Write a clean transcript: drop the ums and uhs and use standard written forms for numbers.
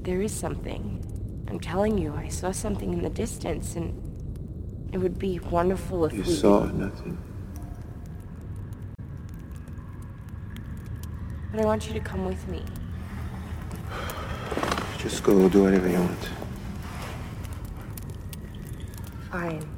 there is something. I'm telling you, I saw something in the distance, and it would be wonderful if You saw nothing. But I want you to come with me. Just go do whatever you want. Fine.